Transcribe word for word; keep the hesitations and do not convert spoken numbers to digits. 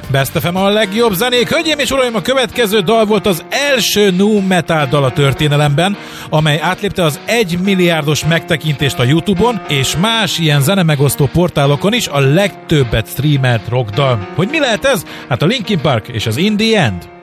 Best ef em a legjobb zenék. Hölgyeim és uraim, a következő dal volt az első nu metal dal a történelemben, amely átlépte az egy milliárdos megtekintést a YouTube-on, és más ilyen zenemegosztó portálokon is a legtöbbet streamelt rockdal. Hogy mi lehet ez? Hát a Linkin Park és az In The End.